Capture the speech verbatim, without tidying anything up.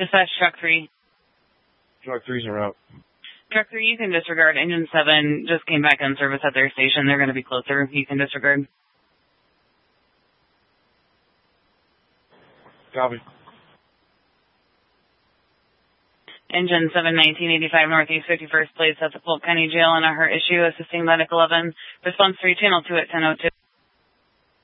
Dispatch truck three. Truck three's en route. Truck three, you can disregard. Engine seven just came back on service at their station. They're going to be closer. You can disregard. Copy. Engine seven, nineteen eighty-five Northeast fifty-first place at the Polk County Jail on a heart issue, assisting medic eleven. Response three, channel two at ten oh two.